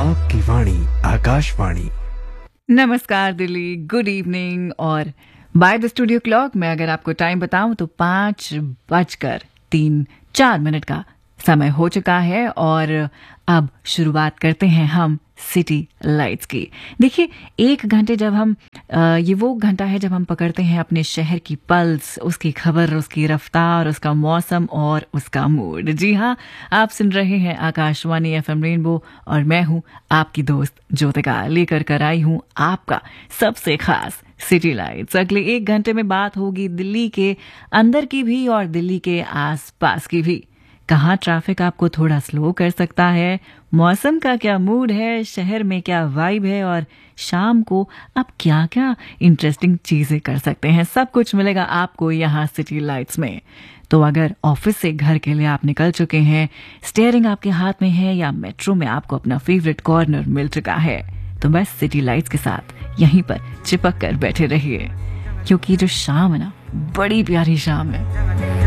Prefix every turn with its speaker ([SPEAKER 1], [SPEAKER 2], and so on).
[SPEAKER 1] आपकी वाणी आकाशवाणी।
[SPEAKER 2] नमस्कार Delhi, good evening. और बाय द स्टूडियो क्लॉक में अगर आपको टाइम बताऊं तो 5:03 का समय हो चुका है और अब शुरुआत करते हैं हम सिटी लाइट्स की। देखिए, एक घंटे जब हम ये वो घंटा है जब हम पकड़ते हैं अपने शहर की पल्स, उसकी खबर, उसकी रफ्तार, उसका मौसम और उसका मूड। जी हाँ, आप सुन रहे हैं आकाशवाणी एफएम रेनबो और मैं हूं आपकी दोस्त ज्योतिका, लेकर कर आई हूं आपका सबसे खास सिटी लाइट्स। अगले एक घंटे में बात होगी दिल्ली के अंदर की भी और दिल्ली के आसपास की भी। कहाँ ट्रैफिक आपको थोड़ा स्लो कर सकता है, मौसम का क्या मूड है, शहर में क्या वाइब है और शाम को आप क्या क्या इंटरेस्टिंग चीजें कर सकते हैं, सब कुछ मिलेगा आपको यहाँ सिटी लाइट्स में। तो अगर ऑफिस से घर के लिए आप निकल चुके हैं, स्टीयरिंग आपके हाथ में है या मेट्रो में आपको अपना फेवरेट कॉर्नर मिल चुका है, तो बस सिटी लाइट्स के साथ यहीं पर चिपक कर बैठे रहिए, क्योंकि जो शाम है ना, बड़ी प्यारी शाम है।